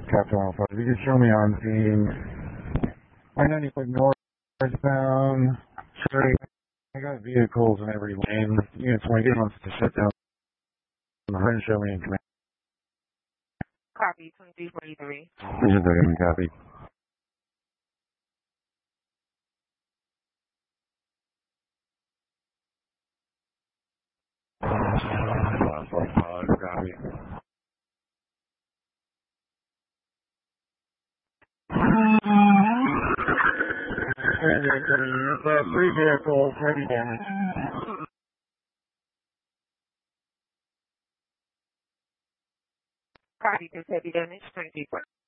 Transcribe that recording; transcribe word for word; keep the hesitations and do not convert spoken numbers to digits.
Captain one oh five. If you could show me on scene. I ninety-five northbound. Straight. I got vehicles in every lane. Unit twenty-eight wants to shut down the horn. Show me in command. Copy, twenty-three forty-three. Vision thirty, copy. Copy. Three vehicles, heavy damage. Copy, this heavy damage, twenty-three forty-three.